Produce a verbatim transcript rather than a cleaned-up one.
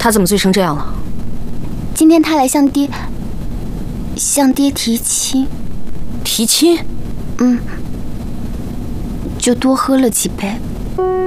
他怎么醉成这样了？ 今天他来向爹，向爹提亲。 提亲？ 嗯，就多喝了几杯。